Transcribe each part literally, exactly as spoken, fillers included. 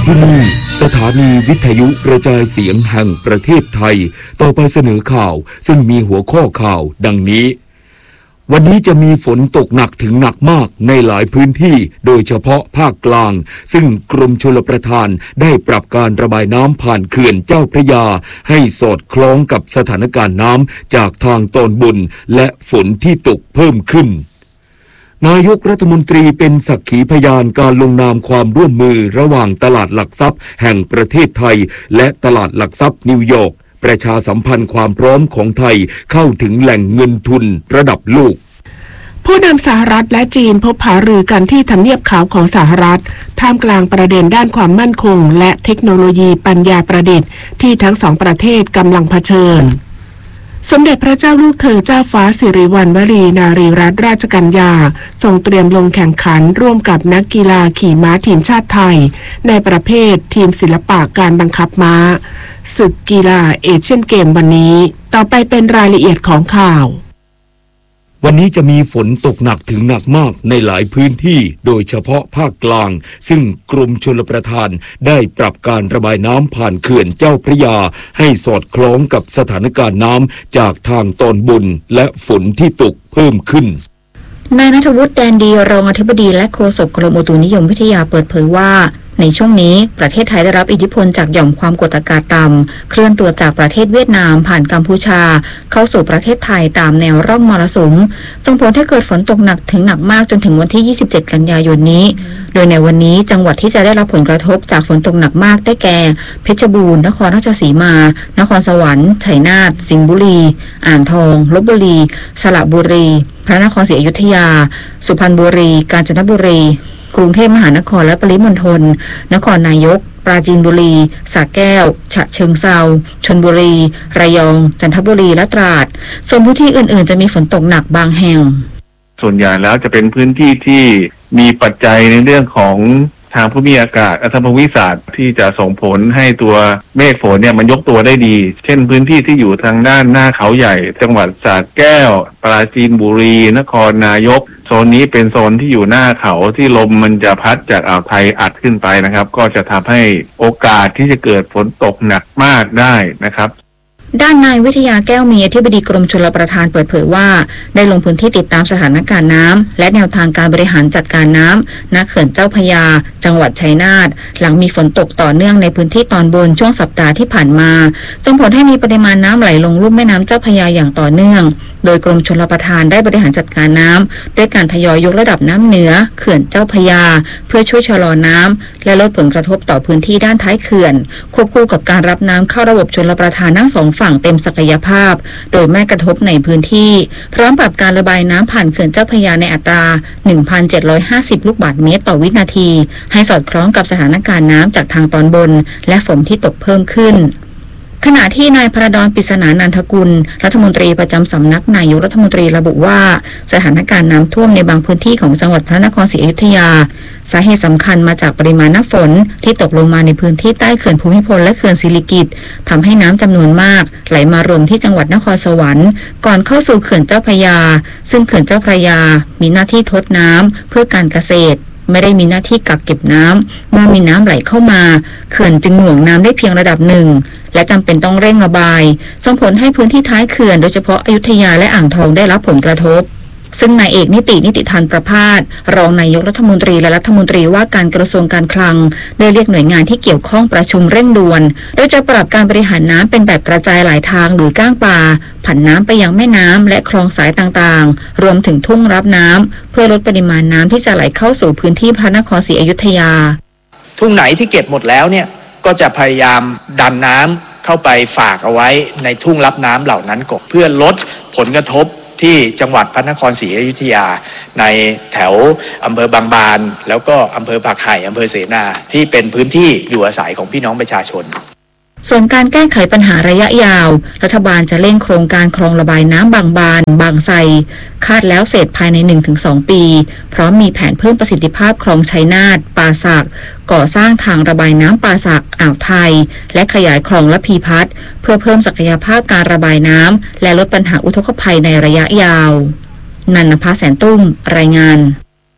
ที่นี่สถานีวิทยุกระจายเสียงแห่งประเทศไทยต่อไปเสนอข่าวซึ่งมีหัวข้อข่าวดังนี้วันนี้จะมีฝนตกหนักถึงหนักมากในหลายพื้นที่โดยเฉพาะภาคกลางซึ่งกรมชลประทานได้ปรับการระบายน้ำผ่านเขื่อนเจ้าพระยาให้สอดคล้องกับสถานการณ์น้ำจากทางตอนบนและฝนที่ตกเพิ่มขึ้นนายกรัฐมนตรีเป็นสักขีพยานการลงนามความร่วมมือระหว่างตลาดหลักทรัพย์แห่งประเทศไทยและตลาดหลักทรัพย์นิวยอร์กประชาสัมพันธ์ความพร้อมของไทยเข้าถึงแหล่งเงินทุนระดับโลกผู้นำสหรัฐและจีนพบหารือกันที่ทำเนียบขาวของสหรัฐท่ามกลางประเด็นด้านความมั่นคงและเทคโนโลยีปัญญาประดิษฐ์ที่ทั้งสองประเทศกำลังเผชิญสมเด็จพระเจ้าลูกเธอเจ้าฟ้าสิริวัณวรีนารีรัตนราชกัญญาทรงเตรียมลงแข่งขันร่วมกับนักกีฬาขี่ม้าทีมชาติไทยในประเภททีมศิลปะการบังคับม้าศึกกีฬาเอเชียนเกมวันนี้ต่อไปเป็นรายละเอียดของข่าววันนี้จะมีฝนตกหนักถึงหนักมากในหลายพื้นที่โดยเฉพาะภาคกลางซึ่งกรมชลประทานได้ปรับการระบายน้ำผ่านเขื่อนเจ้าพระยาให้สอดคล้องกับสถานการณ์น้ำจากทางตอนบนและฝนที่ตกเพิ่มขึ้นนายณัฐวุฒิแดนดีรองอธิบดีและโฆษกกรมอุตุนิยมวิทยาเปิดเผยว่าในช่วงนี้ประเทศไทยได้รับอิทธิพลจากหย่อมความกดอากาศต่ำเคลื่อนตัวจากประเทศเวียดนามผ่านกัมพูชาเข้าสู่ประเทศไทยตามแนวร่องมรสุมส่งผลให้เกิดฝนตกหนักถึงหนักมากจนถึงวันที่ยี่สิบเจ็ดกันยายนนี้โดยในวันนี้จังหวัดที่จะได้รับผลกระทบจากฝนตกหนักมากได้แก่เพชรบูรณ์นครราชสีมานครสวรรค์ชัยนาทสิงห์บุรีอ่างทองลพบุรีสระบุรีพระนครศรีอยุธยาสุพรรณบุรีกาญจนบุรีกรุงเทพมหานครและปริมณฑลนครนายกปราจีนบุรีสระแก้วฉะเชิงเทราชลบุรีระยองจันทบุรีและตราดส่วนพื้นที่อื่นๆจะมีฝนตกหนักบางแห่งส่วนใหญ่แล้วจะเป็นพื้นที่ที่มีปัจจัยในเรื่องของทางภูมิอากาศอัตภวิสัชที่จะส่งผลให้ตัวเมฆฝนเนี่ยมันยกตัวได้ดีเช่นพื้นที่ที่อยู่ทางด้านหน้าเขาใหญ่จังหวัดสระแก้วปราจีนบุรีนครนายกโซนนี้เป็นโซนที่อยู่หน้าเขาที่ลมมันจะพัดจากอ่าวไทยอัดขึ้นไปนะครับก็จะทำให้โอกาสที่จะเกิดฝนตกหนักมากได้นะครับด้านนายวิทยาแก้วมีอธิบดีกรมชลประทานเปิดเผยว่าได้ลงพื้นที่ติดตามสถานการณ์น้ำและแนวทางการบริหารจัดการน้ำณเขื่อนเจ้าพระยาจังหวัดชัยนาทหลังมีฝนตกต่อเนื่องในพื้นที่ตอนบนช่วงสัปดาห์ที่ผ่านมาส่งผลให้มีปริมาณน้ำไหลลงลุ่มแม่น้ำเจ้าพระยาอย่างต่อเนื่องโดยกรมชลประทานได้บริหารจัดการน้ำด้วยการทยอยยกระดับน้ำเหนือเขื่อนเจ้าพระยาเพื่อช่วยชะลอน้ำและลดผลกระทบต่อพื้นที่ด้านท้ายเขื่อนควบคู่กับการรับน้ำเข้าระบบชลประทานทั้งสองฝั่งเต็มศักยภาพโดยไม่กระทบในพื้นที่พร้อมปรับการระบายน้ำผ่านเขื่อนเจ้าพระยาในอัตรา หนึ่งพันเจ็ดร้อยห้าสิบ ลูกบาศก์เมตรต่อวินาทีให้สอดคล้องกับสถานการณ์น้ำจากทางตอนบนและฝนที่ตกเพิ่มขึ้นขณะที่นายพระดอนปริศนานันทกุลรัฐมนตรีประจำสำนักนายกรัฐมนตรีระบุว่าสถานการณ์น้ำท่วมในบางพื้นที่ของจังหวัดพระนครศรีอยุธยาสาเหตุสำคัญมาจากปริมาณน้ำฝนที่ตกลงมาในพื้นที่ใต้เขื่อนภูมิพลและเขื่อนสิริกิติ์ทำให้น้ำจำนวนมากไหลมารวมที่จังหวัดนครสวรรค์ก่อนเข้าสู่เขื่อนเจ้าพระยาซึ่งเขื่อนเจ้าพระยามีหน้าที่ทดน้ำเพื่อการเกษตรไม่ได้มีหน้าที่กักเก็บน้ำเมื่อมีน้ำไหลเข้ามาเขื่อนจึงหน่วงน้ำได้เพียงระดับหนึ่งและจำเป็นต้องเร่งระบายส่งผลให้พื้นที่ท้ายเขื่อนโดยเฉพาะอยุธยาและอ่างทองได้รับผลกระทบซึ่งนายเอกนิตินิติธันประภาสรองนายกรัฐมนตรีและรัฐมนตรีว่าการกระทรวงการคลังได้เรียกหน่วยงานที่เกี่ยวข้องประชุมเร่งด่วนโดยจะปรับการบริหารน้ำเป็นแบบกระจายหลายทางหรือก้างปลาผันน้ำไปยังแม่น้ำและคลองสายต่างๆรวมถึงทุ่งรับน้ำเพื่อลดปริมาณน้ำที่จะไหลเข้าสู่พื้นที่พระนครศรีอยุธยาทุ่งไหนที่เก็บหมดแล้วเนี่ยก็จะพยายามดันน้ำเข้าไปฝากเอาไว้ในทุ่งรับน้ำเหล่านั้นก่อนเพื่อลดผลกระทบที่จังหวัดพระนครศรีอยุธยาในแถวอำเภอบางบานแล้วก็อำเภอปากไห่อำเภอเสนาที่เป็นพื้นที่อยู่อาศัยของพี่น้องประชาชนส่วนการแก้ไขปัญหาระยะยาวรัฐบาลจะเร่งโครงการคลองระบายน้ำบางบานบางไทรคาดแล้วเสร็จภายใน หนึ่งถึงสอง ปีพร้อมมีแผนเพิ่มประสิทธิภาพคลองชัยนาทป่าสักก่อสร้างทางระบายน้ำป่าสักอ่าวไทยและขยายคลองระพีพัฒน์เพื่อเพิ่มศักยภาพการระบายน้ำและลดปัญหาอุทกภัยในระยะยาวนันนภาแสนตุ้มรายงาน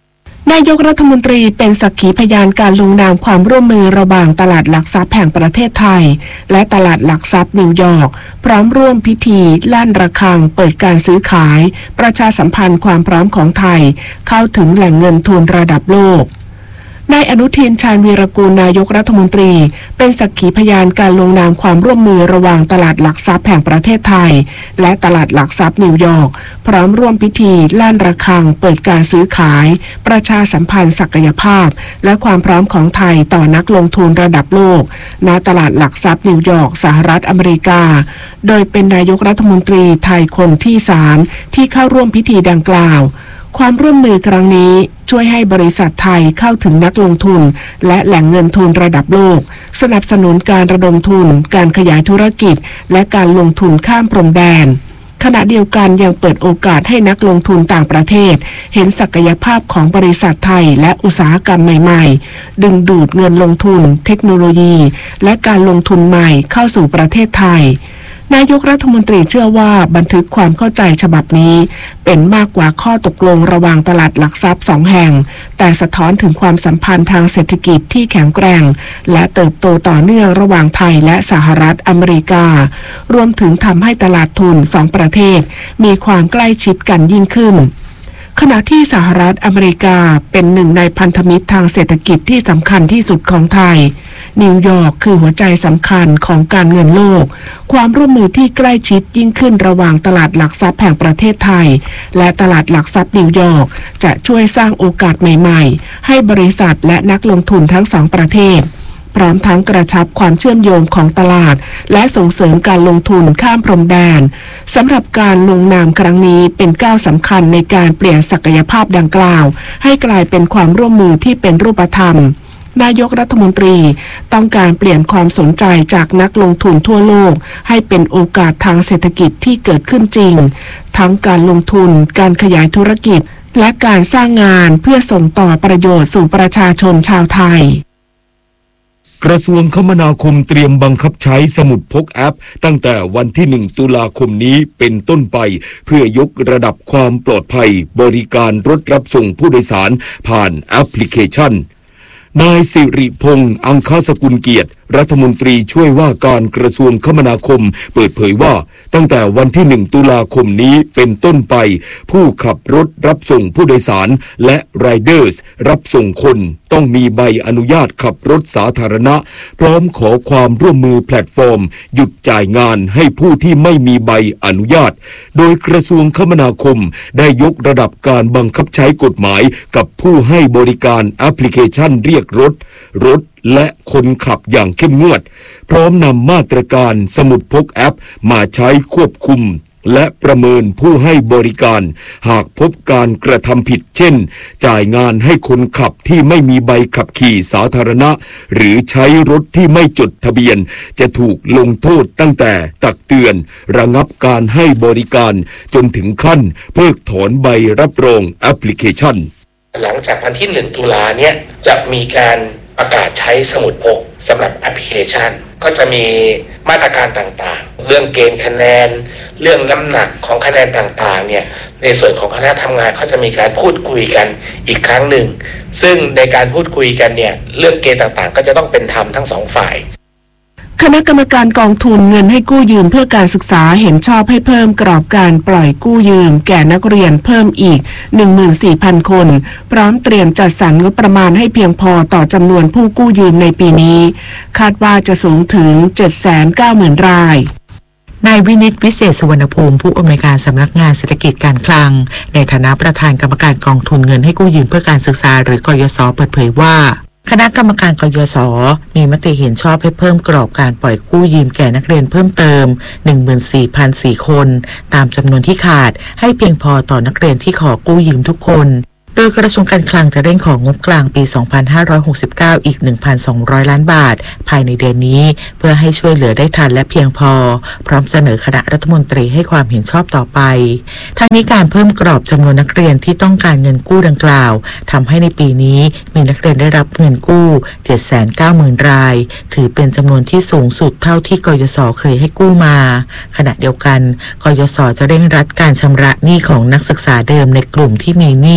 นายกรัฐมนตรีเป็นสักขีพยานการลงนามความร่วมมือระหว่างตลาดหลักทรัพย์แห่งประเทศไทยและตลาดหลักทรัพย์นิวยอร์กพร้อมร่วมพิธีลั่นระฆังเปิดการซื้อขายประชาสัมพันธ์ความพร้อมของไทยเข้าถึงแหล่งเงินทุนระดับโลกนายอนุทินชาญวีรกูลนายกรัฐมนตรีเป็นสักขีพยานการลงนามความร่วมมือระหว่างตลาดหลักทรัพย์แห่งประเทศไทยและตลาดหลักทรัพย์นิวยอร์กพร้อมร่วมพิธีลั่นระฆังเปิดการซื้อขายประชาสัมพันธ์ศักยภาพและความพร้อมของไทยต่อนักลงทุนระดับโลกณตลาดหลักทรัพย์นิวยอร์กสหรัฐอเมริกาโดยเป็นนายกรัฐมนตรีไทยคนที่สามที่เข้าร่วมพิธีดังกล่าวความร่วมมือครั้งนี้ช่วยให้บริษัทไทยเข้าถึงนักลงทุนและแหล่งเงินทุนระดับโลกสนับสนุนการระดมทุนการขยายธุรกิจและการลงทุนข้ามพรมแดนขณะเดียวกันยังเปิดโอกาสให้นักลงทุนต่างประเทศเห็นศักยภาพของบริษัทไทยและอุตสาหกรรมใหม่ๆดึงดูดเงินลงทุนเทคโนโลยีและการลงทุนใหม่เข้าสู่ประเทศไทยนายกรัฐมนตรีเชื่อว่าบันทึกความเข้าใจฉบับนี้เป็นมากกว่าข้อตกลงระหว่างตลาดหลักทรัพย์สองแห่งแต่สะท้อนถึงความสัมพันธ์ทางเศรษฐกิจที่แข็งแกร่งและเติบโตต่อเนื่องระหว่างไทยและสหรัฐอเมริการวมถึงทำให้ตลาดทุนสองประเทศมีความใกล้ชิดกันยิ่งขึ้นขณะที่สหรัฐอเมริกาเป็นหนึ่งในพันธมิตรทางเศรษฐกิจที่สำคัญที่สุดของไทยนิวยอร์กคือหัวใจสำคัญของการเงินโลกความร่วมมือที่ใกล้ชิดยิ่งขึ้นระหว่างตลาดหลักทรัพย์แห่งประเทศไทยและตลาดหลักทรัพย์นิวยอร์กจะช่วยสร้างโอกาสใหม่ๆให้บริษัทและนักลงทุนทั้งสองประเทศพร้อมทั้งกระชับความเชื่อมโยงของตลาดและส่งเสริมการลงทุนข้ามพรมแดนสำหรับการลงนามครั้งนี้เป็นก้าวสำคัญในการเปลี่ยนศักยภาพดังกล่าวให้กลายเป็นความร่วมมือที่เป็นรูปธรรมนายกรัฐมนตรีต้องการเปลี่ยนความสนใจจากนักลงทุนทั่วโลกให้เป็นโอกาสทางเศรษฐกิจที่เกิดขึ้นจริงทั้งการลงทุนการขยายธุรกิจและการสร้างงานเพื่อส่งต่อประโยชน์สู่ประชาชนชาวไทยกระทรวงคมนาคมเตรียมบังคับใช้สมุดพกแอปตั้งแต่วันที่หนึ่งตุลาคมนี้เป็นต้นไปเพื่อยกระดับความปลอดภัยบริการรถรับส่งผู้โดยสารผ่านแอปพลิเคชันนายสิริพงษ์อังคสกุลเกียรติรัฐมนตรีช่วยว่าการกระทรวงคมนาคมเปิดเผยว่าตั้งแต่วันที่หนึ่งตุลาคมนี้เป็นต้นไปผู้ขับรถรับส่งผู้โดยสารและไรเดอร์สรับส่งคนต้องมีใบอนุญาตขับรถสาธารณะพร้อมขอความร่วมมือแพลตฟอร์มหยุดจ่ายงานให้ผู้ที่ไม่มีใบอนุญาตโดยกระทรวงคมนาคมได้ยกระดับการบังคับใช้กฎหมายกับผู้ให้บริการแอปพลิเคชันเรียกรถรถและคนขับอย่างเข้มงวดพร้อมนำมาตรการสมุดพกแอปมาใช้ควบคุมและประเมินผู้ให้บริการหากพบการกระทำผิดเช่นจ่ายงานให้คนขับที่ไม่มีใบขับขี่สาธารณะหรือใช้รถที่ไม่จดทะเบียนจะถูกลงโทษตั้งแต่ตักเตือนระงับการให้บริการจนถึงขั้นเพิกถอนใบรับรองแอปพลิเคชันหลังจากวันที่หนึ่งตุลาเนี่ยจะมีการประกาศใช้สมุดพกสำหรับแอปพลิเคชันก็จะมีมาตรการต่างๆเรื่องเกณฑ์คะแนนเรื่องน้ำหนักของคะแนนต่างๆเนี่ยในส่วนของคณะทำงานเขาจะมีการพูดคุยกันอีกครั้งหนึ่งซึ่งในการพูดคุยกันเนี่ยเรื่องเกณฑ์ต่างๆก็จะต้องเป็นธรรมทั้งสองฝ่ายคณะกรรมการกองทุนเงินให้กู้ยืมเพื่อการศึกษาเห็นชอบให้เพิ่มกรอบการปล่อยกู้ยืมแก่นักเรียนเพิ่มอีก หนึ่งหมื่นสี่พัน คนพร้อมเตรียมจัดสรรงบประมาณให้เพียงพอต่อจำนวนผู้กู้ยืมในปีนี้คาดว่าจะสูงถึง เจ็ดแสนเก้าหมื่น รายนายวินิตวิเศษสุวรรณภูมิผู้อำนวยการสำนักงานเศรษฐกิจการคลังในฐานะประธานกรรมการกองทุนเงินให้กู้ยืมเพื่อการศึกษาหรือกยศเปิดเผยว่าคณะกรรมการกยศมีมติเห็นชอบให้เพิ่มกรอบการปล่อยกู้ยืมแก่นักเรียนเพิ่มเติม หนึ่งหมื่นสี่พันสี่ คนตามจำนวนที่ขาดให้เพียงพอต่อนักเรียนที่ขอกู้ยืมทุกคนโดยกระทรวงการคลังจะเร่งของงบกลางปี สองพันห้าร้อยหกสิบเก้า อีก หนึ่งพันสองร้อย ล้านบาทภายในเดือนนี้เพื่อให้ช่วยเหลือได้ทันและเพียงพอพร้อมเสนอคณะรัฐมนตรีให้ความเห็นชอบต่อไปทั้งนี้การเพิ่มกรอบจำนวนนักเรียนที่ต้องการเงินกู้ดังกล่าวทำให้ในปีนี้มีนักเรียนได้รับเงินกู้ เจ็ดแสนเก้าหมื่น รายถือเป็นจำนวนที่สูงสุดเท่าที่กยศเคยให้กู้มาขณะเดียวกันกยศจะเร่งรัดการชำระหนี้ของนักศึกษาเดิมในกลุ่มที่มีหนี้อีกห้า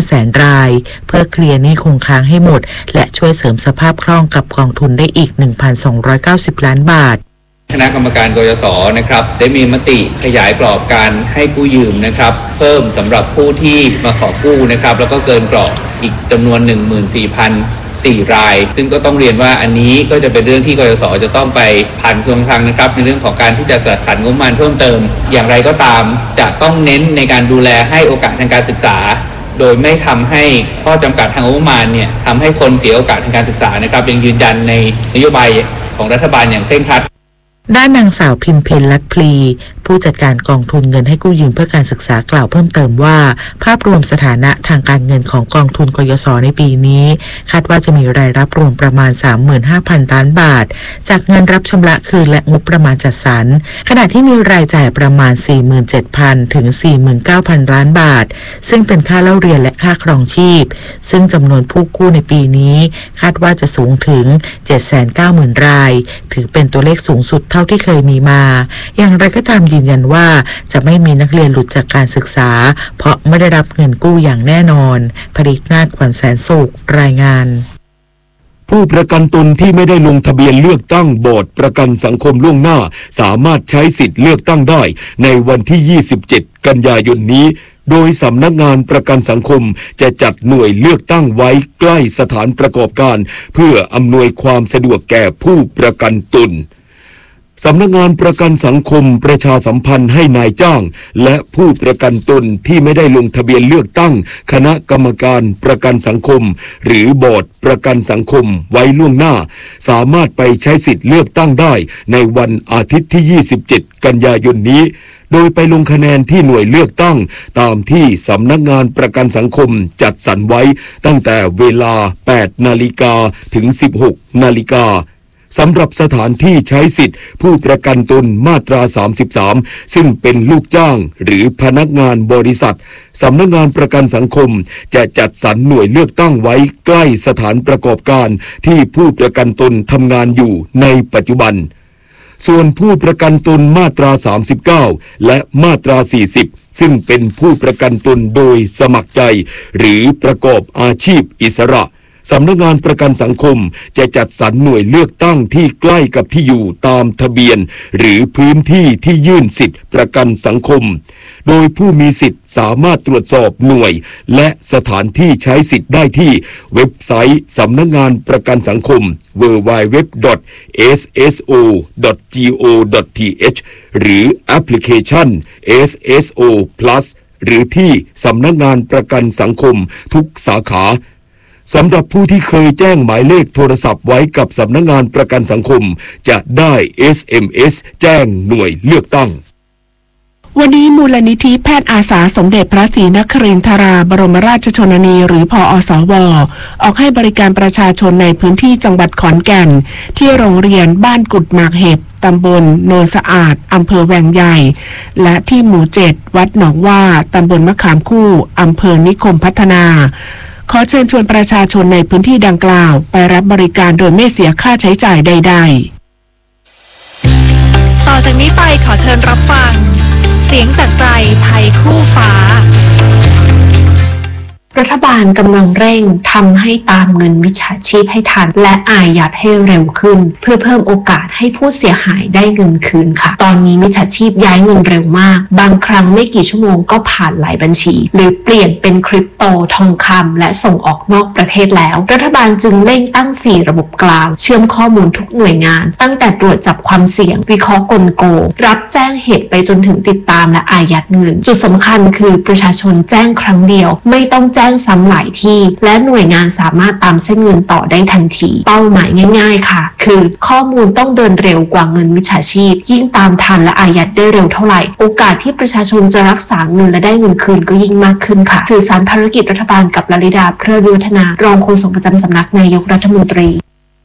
แสนรายเพื่อเคลียร์หนี้คงค้างให้หมดและช่วยเสริมสภาพคล่องกับกองทุนได้อีก หนึ่งพันสองร้อยเก้าสิบ ล้านบาทคณะกรรมการกยศนะครับได้มีมติขยายกรอบการให้กู้ยืมนะครับเพิ่มสำหรับผู้ที่มาขอกู้นะครับแล้วก็เกินกรอบอีกจำนวน หนึ่งหมื่นสี่พันสี่รายซึ่งก็ต้องเรียนว่าอันนี้ก็จะเป็นเรื่องที่กยศจะต้องไปผ่านกระทรวงคลังนะครับในเรื่องของการที่จะจัดสรรงบประมาณเพิ่มเติมอย่างไรก็ตามจะต้องเน้นในการดูแลให้โอกาสทางการศึกษาโดยไม่ทำให้ข้อจำกัดทางงบประมาณเนี่ยทำให้คนเสียโอกาสทางการศึกษานะครับยังยืนยันในนโยบายของรัฐบาลอย่างเคร่งครัดด้านนางสาวพิมเพลลัดพลีผู้จัดการกองทุนเงินให้กู้ยืมเพื่อการศึกษากล่าวเพิ่มเติมว่าภาพรวมสถานะทางการเงินของกองทุนกยศในปีนี้คาดว่าจะมีรายรับรวมประมาณ สามหมื่นห้าพัน ล้านบาทจากเงินรับชำระคืนและงบประมาณจัดสรรขณะที่มีรายจ่ายประมาณ สี่หมื่นเจ็ดพัน ถึง สี่หมื่นเก้าพัน ล้านบาทซึ่งเป็นค่าเล่าเรียนและค่าครองชีพซึ่งจำนวนผู้กู้ในปีนี้คาดว่าจะสูงถึง เจ็ดแสนเก้าหมื่น รายถือเป็นตัวเลขสูงสุดเท่าที่เคยมีมาอย่างไรก็ตามยืนยันว่าจะไม่มีนักเรียนหลุดจากการศึกษาเพราะไม่ได้รับเงินกู้อย่างแน่นอนผลิตนาฏขวัญแสนสุขรายงานผู้ประกันตนที่ไม่ได้ลงทะเบียนเลือกตั้งบอร์ดประกันสังคมล่วงหน้าสามารถใช้สิทธิ์เลือกตั้งได้ในวันที่ยี่สิบเจ็ดกันยายนนี้โดยสำนักงานประกันสังคมจะจัดหน่วยเลือกตั้งไว้ใกล้สถานประกอบการเพื่ออำนวยความสะดวกแก่ผู้ประกันตนสำนักงานประกันสังคมประชาสัมพันธ์ให้นายจ้างและผู้ประกันตนที่ไม่ได้ลงทะเบียนเลือกตั้งคณะกรรมการประกันสังคมหรือบอร์ดประกันสังคมไว้ล่วงหน้าสามารถไปใช้สิทธิ์เลือกตั้งได้ในวันอาทิตย์ที่ยี่สิบเจ็ดกันยายนนี้โดยไปลงคะแนนที่หน่วยเลือกตั้งตามที่สำนักงานประกันสังคมจัดสรรไว้ตั้งแต่เวลา แปดนาฬิกา ถึง สิบหกนาฬิกาสำหรับสถานที่ใช้สิทธิ์ผู้ประกันตนมาตราสามสิบสามซึ่งเป็นลูกจ้างหรือพนักงานบริษัทสำนักงานประกันสังคมจะจัดสรรหน่วยเลือกตั้งไว้ใกล้สถานประกอบการที่ผู้ประกันตนทำงานอยู่ในปัจจุบันส่วนผู้ประกันตนมาตราสามสิบเก้าและมาตราสี่สิบซึ่งเป็นผู้ประกันตนโดยสมัครใจหรือประกอบอาชีพอิสระสำนักงานประกันสังคมจะจัดสรรหน่วยเลือกตั้งที่ใกล้กับที่อยู่ตามทะเบียนหรือพื้นที่ที่ยื่นสิทธิประกันสังคมโดยผู้มีสิทธิ์สามารถตรวจสอบหน่วยและสถานที่ใช้สิทธิ์ได้ที่เว็บไซต์สำนักงานประกันสังคม ดับเบิลยู ดับเบิลยู ดับเบิลยู ดอท เอส เอส โอ ดอท จี โอ ดอท ที เอช หรือแอปพลิเคชัน เอส เอส โอ Plus หรือที่สำนักงานประกันสังคมทุกสาขาสำหรับผู้ที่เคยแจ้งหมายเลขโทรศัพท์ไว้กับสำนักงานประกันสังคมจะได้ เอส เอ็ม เอส แจ้งหน่วยเลือกตั้งวันนี้มูลนิธิแพทย์อาสาสมเด็จพระศรีนครินทราบรมราชชนนีหรือพอสวออกให้บริการประชาชนในพื้นที่จังหวัดขอนแก่นที่โรงเรียนบ้านกุดหมากเห็บตำบลโนนสะอาดอำเภอแวงใหญ่และที่หมู่เจ็ดวัดหนองว่าตำบลมะขามคู่อำเภอนิคมพัฒนาขอเชิญชวนประชาชนในพื้นที่ดังกล่าวไปรับบริการโดยไม่เสียค่าใช้จ่ายใดๆต่อจากนี้ไปขอเชิญรับฟังเสียงจากใจไทยคู่ฟ้ารัฐบาลกำลังเร่งทำให้ตามเงินมิจฉาชีพให้ทันและอายัดให้เร็วขึ้นเพื่อเพิ่มโอกาสให้ผู้เสียหายได้เงินคืนค่ะตอนนี้มิจฉาชีพย้ายเงินเร็วมากบางครั้งไม่กี่ชั่วโมงก็ผ่านหลายบัญชีหรือเปลี่ยนเป็นคริปโตทองคำและส่งออกนอกประเทศแล้วรัฐบาลจึงเร่งตั้งสี่ระบบกลางเชื่อมข้อมูลทุกหน่วยงานตั้งแต่ตรวจจับความเสี่ยงวิเคราะห์กลโกงรับแจ้งเหตุไปจนถึงติดตามและอายัดเงินจุดสำคัญคือประชาชนแจ้งครั้งเดียวไม่ต้องแจ้งซ้ำหลายที่และหน่วยงานสามารถตามเส้นเงินต่อได้ทันทีเป้าหมายง่ายๆค่ะคือข้อมูลต้องเดินเร็วกว่าเงินมิจฉาชีพยิ่งตามทันและอายัดได้เร็วเท่าไหร่โอกาสที่ประชาชนจะรักษาเงินและได้เงินคืนก็ยิ่งมากขึ้นค่ะสื่อสารภารกิจรัฐบาลกับลลิดาเพลิดวิวัฒนารองโฆษกประจำสำนักนายกรัฐมนตรี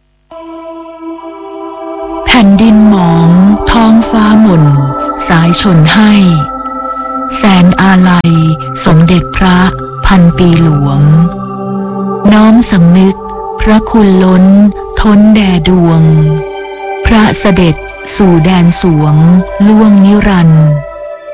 แผ่นดินหมองท้องฟ้าหม่นสายชนให้แสนอาลัยสมเด็จพระพันปีหลวงน้อมสำนึกพระคุณล้นท้นแด่ดวงพระเสด็จสู่แดนสวงล่วงนิรันดร์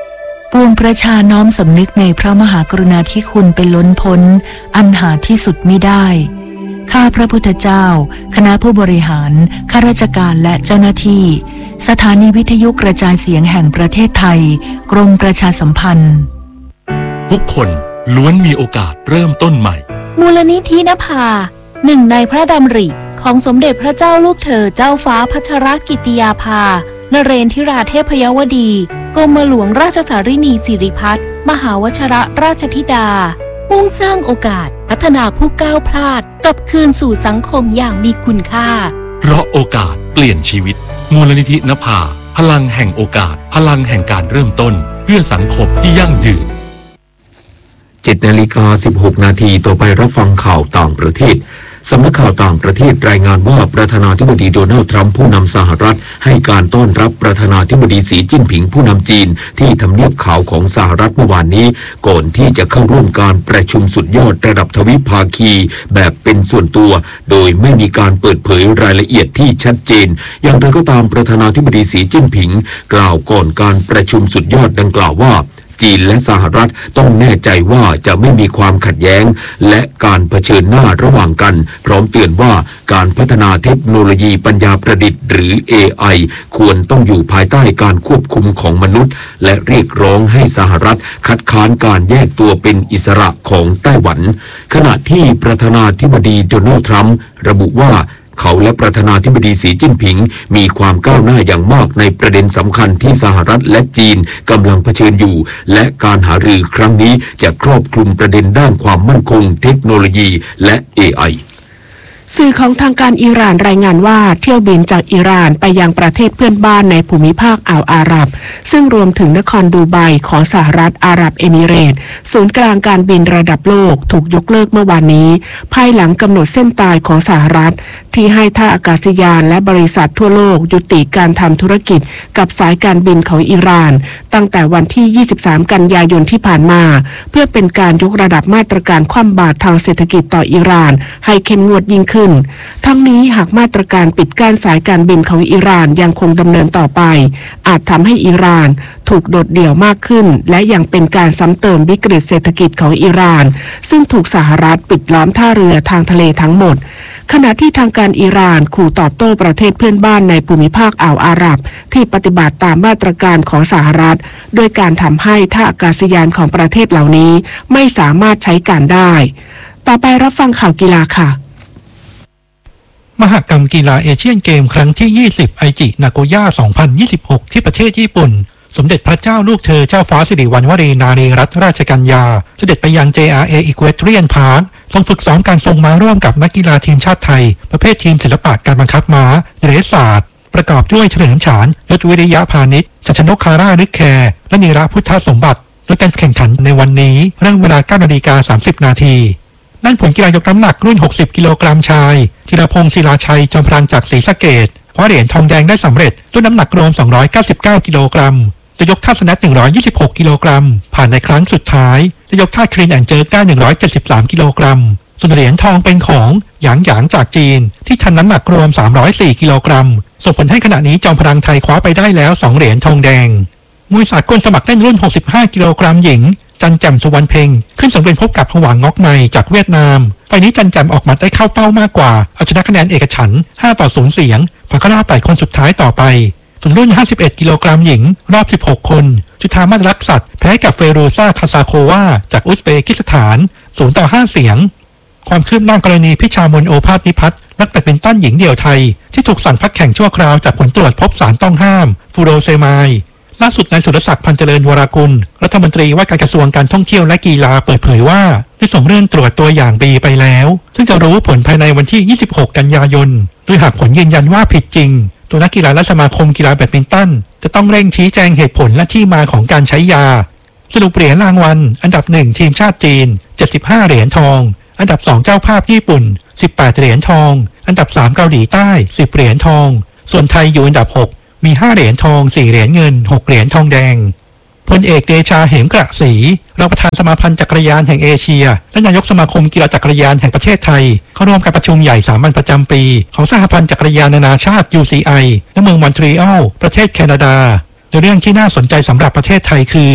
ปวงประชาน้อมสำนึกในพระมหากรุณาธิคุณเป็นล้นพ้นอันหาที่สุดมิได้ข้าพระพุทธเจ้าคณะผู้บริหารข้าราชการและเจ้าหน้าที่สถานีวิทยุกระจายเสียงแห่งประเทศไทยกรมประชาสัมพันธ์ทุกคนล้วนมีโอกาสเริ่มต้นใหม่มูลนิธินภาหนึ่งในพระดำริของสมเด็จพระเจ้าลูกเธอเจ้าฟ้าพัชรกิติยาภานเรนทิราเทพยวดีกรมหลวงราชสารินีสิริพัฒน์มหาวชิรราชธิดามุ่งสร้างโอกาสพัฒนาผู้ก้าวพลาดกลับคืนสู่สังคมอย่างมีคุณค่าเพราะโอกาสเปลี่ยนชีวิตมูลนิธินภาพลังแห่งโอกาสพลังแห่งการเริ่มต้นเพื่อสังคมที่ยั่งยืนเจ็ดนาฬิกาสิบหกนาทีต่อไปรับฟังข่าวต่างประเทศสำนักข่าวต่างประเทศรายงานว่าประธานาธิบดีโดนัลด์ทรัมป์ผู้นำสหรัฐให้การต้อนรับประธานาธิบดีสีจิ้นผิงผู้นำจีนที่ทำเนียบขาวของสหรัฐเมื่อวานนี้ก่อนที่จะเข้าร่วมการประชุมสุดยอดระดับทวิภาคีแบบเป็นส่วนตัวโดยไม่มีการเปิดเผยรายละเอียดที่ชัดเจนอย่างไรก็ตามประธานาธิบดีสีจิ้นผิงกล่าวก่อนการประชุมสุดยอดดังกล่าวว่าจีนและสหรัฐต้องแน่ใจว่าจะไม่มีความขัดแย้งและการเผชิญหน้าระหว่างกันพร้อมเตือนว่าการพัฒนาเทคโนโลยีปัญญาประดิษฐ์หรือ เอ ไอ ควรต้องอยู่ภายใต้การควบคุมของมนุษย์และเรียกร้องให้สหรัฐคัดค้านการแยกตัวเป็นอิสระของไต้หวันขณะที่ประธานาธิบดีโดนัลด์ทรัมป์ระบุว่าเขาและประธานาธิบดีสีจิ้นผิงมีความก้าวหน้าอย่างมากในประเด็นสำคัญที่สหรัฐและจีนกำลังเผชิญอยู่และการหารือครั้งนี้จะครอบคลุมประเด็นด้านความมั่นคงเทคโนโลยีและ เอ ไอสื่อของทางการอิหร่านรายงานว่าเที่ยวบินจากอิหร่านไปยังประเทศเพื่อนบ้านในภูมิภาคอ่าวอาหรับซึ่งรวมถึงนครดูไบของสหรัฐอาหรับเอมิเรตส์ศูนย์กลางการบินระดับโลกถูกยกเลิกเมื่อวานนี้ภายหลังกำหนดเส้นตายของสหรัฐที่ให้ท่าอากาศยานและบริษัททั่วโลกยุติการทำธุรกิจกับสายการบินของอิหร่านตั้งแต่วันที่ยี่สิบสามกันยายนที่ผ่านมาเพื่อเป็นการยกระดับมาตรการคว่ำบาตรทางเศรษฐกิจต่ออิหร่านให้เข้มงวดยิ่งขึ้นทั้งนี้หากมาตรการปิดกั้นสายการบินของอิหร่านยังคงดำเนินต่อไปอาจทำให้อิหร่านถูกโดดเดี่ยวมากขึ้นและยังเป็นการซ้ำเติมวิกฤตเศรษฐกิจของอิหร่านซึ่งถูกสหรัฐปิดล้อมท่าเรือทางทะเลทั้งหมดขณะที่ทางการอิหร่านขู่ตอบโต้ประเทศเพื่อนบ้านในภูมิภาคอ่าวอาหรับที่ปฏิบัติตามมาตรการของสหรัฐโดยการทำให้ท่าอากาศยานของประเทศเหล่านี้ไม่สามารถใช้การได้ต่อไปรับฟังข่าวกีฬาค่ะมหกรรมกีฬาเอเชียนเกมครั้งที่ยี่สิบไอจินาโกย่าสองพันยี่สิบหกที่ประเทศญี่ปุ่นสมเด็จพระเจ้าลูกเธอเจ้าฟ้าสิริวัณวรีนารีรัตนราชกัญญาเสด็จไปยัง เจ อาร์ เอ Equestrian Park ทรงฝึกซ้อมการทรงม้าร่วมกับนักกีฬาทีมชาติไทยประเภททีมศิลปะการบังคับม้าเดรสศาสตร์ประกอบด้วยเฉลิมฉานยศวิริยะพาณิชย์ชัชนกคาร่าลึกแคร์และนีระพุทธสมบัติโดยการแข่งขันในวันนี้เริ่มเวลา เก้านาฬิกาสามสิบนาทีด้านผลกีฬายกน้ำหนักรุ่นหกสิบกิโลกรัมชายธีรพงศ์ศิลาชัยจอมพลังจากศรีสะเกษคว้าเหรียญทองแดงได้สำเร็จด้วยน้ำหนักรวมสองร้อยเก้าสิบเก้ากิโลกรัมจะยกท่าสแนทหนึ่งร้อยยี่สิบหกกิโลกรัมผ่านในครั้งสุดท้ายจะยกท่าคลีนแอนด์เจิร์กได้หนึ่งร้อยเจ็ดสิบสามกิโลกรัมส่วนเหรียญทองเป็นของหยางหยางจากจีนที่ทำน้ำหนักรวมสามร้อยสี่กิโลกรัมส่งผลให้ขณะนี้จอมพลังไทยคว้าไปได้แล้วสองเหรียญทองแดงมวยสากลสมัครเล่นรุ่นหกสิบห้ากิโลกรัมหญิงจันแจ่มสุวรรณเพ็งขึ้นสังเวียนพบกับผวางงอกไมจากเวียดนามไฟนี้จันแจ่มออกหมัดได้เข้าเป้ามากกว่าเอาชนะคะแนนเอกฉันท์ห้าต่อศูนย์เสียงผ่านเข้ารอบแปดคนสุดท้ายต่อไปส่วนรุ่นห้าสิบเอ็ดกิโลกรัมหญิงรอบสิบหกคนจุธามาศรักษัตริย์แพ้กับเฟโรซาคาซาโควาจากอุซเบกิสถานศูนย์ต่อห้าเสียงความคืบหน้ากรณีพิชามนโอภาสนิพัฒน์นักแบดมินตันหญิงเดี่ยวไทยที่ถูกสั่งพักแข่งชั่วคราวจากผลตรวจพบสารต้องห้ามฟูโรเซมายล่าสุดนายสุรศักดิ์พันเจริญวรากุลรัฐมนตรีว่าการกระทรวงการท่องเที่ยวและกีฬาเปิดเผยว่าได้ส่งเรื่องตรวจตัวอย่าง B ไปแล้วซึ่งจะรู้ผลภายในวันที่ยี่สิบหกกันยายนโดยหากผลยืนยันว่าผิดจริงตัวนักกีฬาและสมาคมกีฬาแบดมินตันจะต้องเร่งชี้แจงเหตุผลและที่มาของการใช้ยาสรุปเหรียญรางวัลอันดับหนึ่งทีมชาติจีนเจ็ดสิบห้าเหรียญทองอันดับสองเจ้าภาพญี่ปุ่นสิบแปดเหรียญทองอันดับสามเกาหลีใต้สิบเหรียญทองส่วนไทยอยู่อันดับหกมีห้าเหรียญทองสี่เหรียญเงินหกเหรียญทองแดงพลเอกเดชาเหมกระศรีรองประธานสมาพันธ์จักรยานแห่งเอเชียและนายกสมาคมกีฬาจักรยานแห่งประเทศไทยเข้าร่วมการประชุมใหญ่สามัญประจำปีของสหพันธ์จักรยานนานาชาติ ยู ซี ไอ ณ เมืองมอนทรีออลประเทศแคนาดาโดยเรื่องที่น่าสนใจสำหรับประเทศไทยคือ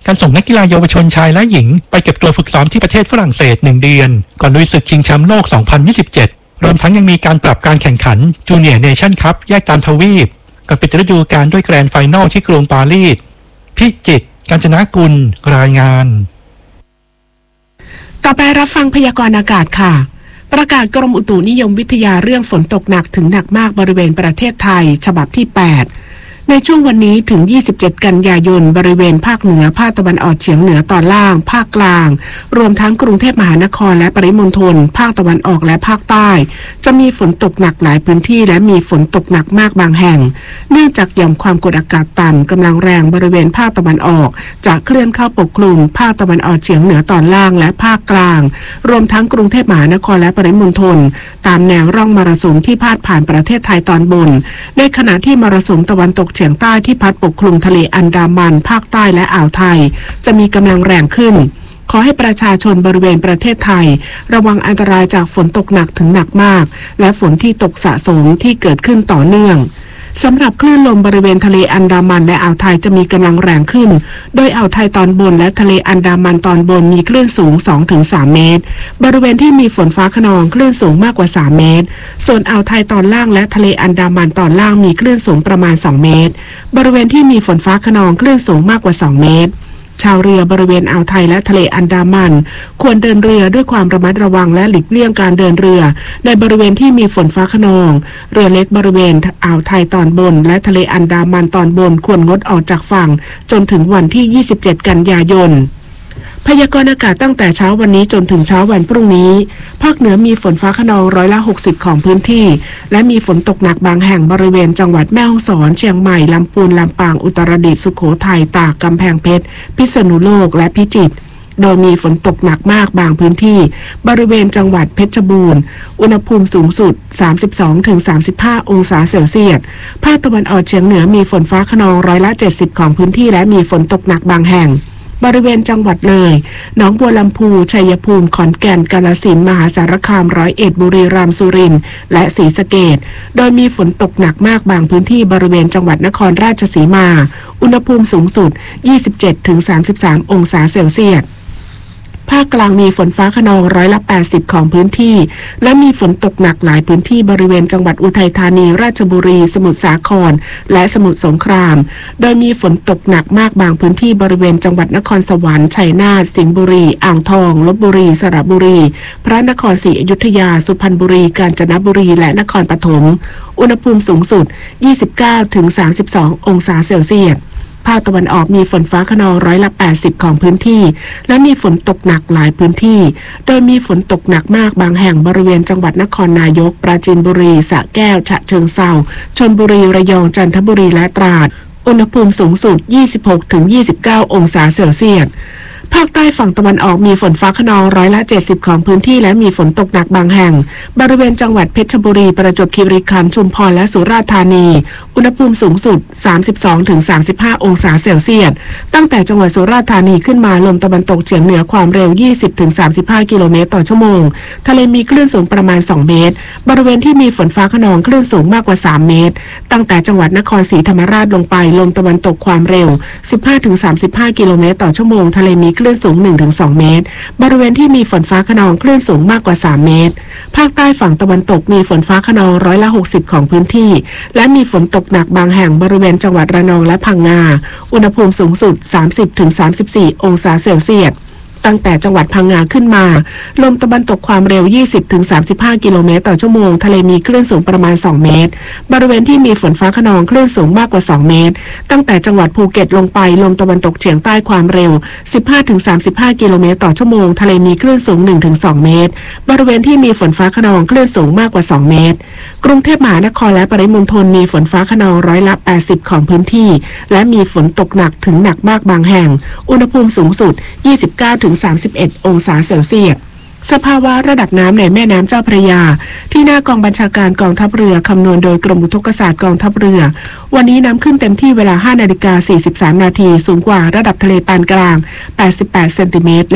การส่งนักกีฬาเยาวชนชายและหญิงไปเก็บตัวฝึกซ้อมที่ประเทศฝรั่งเศสหนึ่งเดือนก่อนลุยศึกชิงแชมป์โลก สองพันยี่สิบเจ็ด รวมทั้งยังมีการปรับการแข่งขันจูเนียร์เนชั่นคัพแยกตามทวีปก่อนปิดฤดูกาลด้วยแกรนด์ไฟนอลที่กรุงปารีสพิจิตร กาญจนกุลรายงานต่อไปรับฟังพยากรณ์อากาศค่ะประกาศกรมอุตุนิยมวิทยาเรื่องฝนตกหนักถึงหนักมากบริเวณประเทศไทยฉบับที่แปดในช่วงวันนี้ถึงยี่สิบเจ็ดกันยายนบริเวณภาคเหนือภาคตะวันออกเฉียงเหนือตอนล่างภาคกลางรวมทั้งกรุงเทพมหานครและปริมณฑลภาคตะวันออกและภาคใต้จะมีฝนตกหนักหลายพื้นที่และมีฝนตกหนักมากบางแห่งเนื่องจากหย่อมความกดอากาศต่ำกำลังแรงบริเวณภาคตะวันออกจะเคลื่อนเข้าปกคลุมภาคตะวันออกเฉียงเหนือตอนล่างและภาคกลางรวมทั้งกรุงเทพมหานครและปริมณฑลตามแนวร่องมรสุมที่พาดผ่านประเทศไทยตอนบนในขณะที่มรสุมตะวันตกเฉียงใต้ที่พัดปกคลุมทะเลอันดามันภาคใต้และอ่าวไทยจะมีกำลังแรงขึ้นขอให้ประชาชนบริเวณประเทศไทยระวังอันตรายจากฝนตกหนักถึงหนักมากและฝนที่ตกสะสมที่เกิดขึ้นต่อเนื่องสำหรับคลื่นลมบริเวณทะเลอันดามันและอ่าวไทยจะมีกำลังแรงขึ้นโดยอ่าวไทยตอนบนและทะเลอันดามันตอนบนมีคลื่นสูง สองถึงสาม เมตรบริเวณที่มีฝนฟ้าคะนองคลื่นสูงมากกว่าสามเมตรส่วนอ่าวไทยตอนล่างและทะเลอันดามันตอนล่างมีคลื่นสูงประมาณสองเมตรบริเวณที่มีฝนฟ้าคะนองคลื่นสูงมากกว่าสองเมตรชาวเรือบริเวณอ่าวไทยและทะเลอันดามันควรเดินเรือด้วยความระมัดระวังและหลีกเลี่ยงการเดินเรือในบริเวณที่มีฝนฟ้าคะนองเรือเล็กบริเวณอ่าวไทยตอนบนและทะเลอันดามันตอนบนควรงดออกจากฝั่งจนถึงวันที่ยี่สิบเจ็ดกันยายนพยากรณ์อากาศตั้งแต่เช้าวันนี้จนถึงเช้าวันพรุ่งนี้ภาคเหนือมีฝนฟ้าคะนองร้อยละหกสิบของพื้นที่และมีฝนตกหนักบางแห่งบริเวณจังหวัดแม่ฮ่องสอนเชียงใหม่ลำพูนลำปางอุตรดิตถ์สุโขทัยตากกำแพงเพชรพิษณุโลกและพิจิตรโดยมีฝนตกหนักมากบางพื้นที่บริเวณจังหวัดเพชรบูรณ์อุณหภูมิสูงสุด สามสิบสองถึงสามสิบห้า องศาเซลเซียสภาคตะวันออกเฉียงเหนือมีฝนฟ้าคะนองร้อยละเจ็ดสิบของพื้นที่และมีฝนตกหนักบางแห่งบริเวณจังหวัดเลยหนองบัวลำพูชัยภูมิขอนแก่นกาฬสินธุ์มหาสารคามร้อยเอ็ดบุรีรัมย์สุรินทร์และศรีสะเกษโดยมีฝนตกหนักมากบางพื้นที่บริเวณจังหวัดนครราชสีมาอุณหภูมิสูงสุด ยี่สิบเจ็ดถึงสามสิบสาม องศาเซลเซียสภาคกลางมีฝนฟ้าคะนองร้อยละแปดสิบของพื้นที่และมีฝนตกหนักหลายพื้นที่บริเวณจังหวัดอุทัยธานีราชบุรีสมุทรสาครและสมุทรสงครามโดยมีฝนตกหนักมากบางพื้นที่บริเวณจังหวัดนครสวรรค์ชัยนาทสิงห์บุรีอ่างทองลพบุรีสระบุรีพระนครศรีอยุธยาสุพรรณบุรีกาญจนบุรีและนครปฐมอุณหภูมิสูงสุด ยี่สิบเก้าถึงสามสิบสอง องศาเซลเซียสภาคตะวันออกมีฝนฟ้าคะนองร้อยละแปดสิบของพื้นที่และมีฝนตกหนักหลายพื้นที่โดยมีฝนตกหนักมากบางแห่งบริเวณจังหวัดนครนายกปราจีนบุรีสระแก้วฉะเชิงเทราชลบุรีระยองจันทบุรีและตราดอุณหภูมิสูงสุด ยี่สิบหกถึงยี่สิบเก้า องศาเซลเซียสภาคใต้ฝั่งตะวันออกมีฝนฟ้าคะนองร้อยละเจ็ดสิบของพื้นที่และมีฝนตกหนักบางแห่งบริเวณจังหวัดเพชรบุรีประจวบคีรีขันธ์ชุมพรและสุราษฎร์ธานีอุณหภูมิสูงสุด สามสิบสองถึงสามสิบห้า องศาเซลเซียสตั้งแต่จังหวัดสุราษฎร์ธานีขึ้นมาลมตะวันตกเฉียงเหนือความเร็ว ยี่สิบถึงสามสิบห้า กิโลเมตรต่อชั่วโมงทะเลมีคลื่นสูงประมาณสองเมตรบริเวณที่มีฝนฟ้าคะนองคลื่นสูงมากกว่าสามเมตรตั้งแต่จังหวัดนครศรีธรรมราชลงไปลมตะวันตกความเร็ว สิบห้าถึงสามสิบห้า กิโลเมตรต่อชั่วโมงทะเลมีคลื่นสูง หนึ่งถึงสอง เมตรบริเวณที่มีฝนฟ้าคะนองคลื่นสูงมากกว่าสามเมตรภาคใต้ฝั่งตะวันตกมีฝนฟ้าคะนองร้อยละหกสิบของพื้นที่และมีฝนตกหนักบางแห่งบริเวณจังหวัดระนองและพังงาอุณหภูมิสูงสุด สามสิบถึงสามสิบสี่ องศาเซลเซียสตั้งแต่จังหวัดพังงาขึ้นมาลมตะวันตกความเร็ว ยี่สิบถึงสามสิบห้า กิโลเมตรต่อชั่วโมงทะเลมีคลื่นสูงประมาณสองเมตรบริเวณที่มีฝนฟ้าคะนองคลื่นสูงมากกว่าสองเมตรตั้งแต่จังหวัดภูเก็ตลงไปลมตะวันตกเฉียงใต้ความเร็ว สิบห้าถึงสามสิบห้า กิโลเมตรต่อชั่วโมงทะเลมีคลื่นสูง หนึ่งถึงสอง เมตรบริเวณที่มีฝนฟ้าคะนองคลื่นสูงมากกว่าสองเมตรกรุงเทพมหานครและปริมณฑลมีฝนฟ้าคะนองร้อยละแปดสิบของพื้นที่และมีฝนตกหนักถึงหนักมากบางแห่งอุณหภูมิสูงสุด ยี่สิบเก้าถึงสามสิบเอ็ด องศาเซลเซียสสภาวะระดับน้ำในแม่น้ำเจ้าพระยาที่หน้ากองบัญชาการกองทัพเรือคำนวณโดยกรมอุทกศาสตร์กองทัพเรือวันนี้น้ำขึ้นเต็มที่เวลา ห้านาฬิกาสี่สิบสามนาทีสูงกว่าระดับทะเลปานกลางแปดสิบแปดเซนติเมตร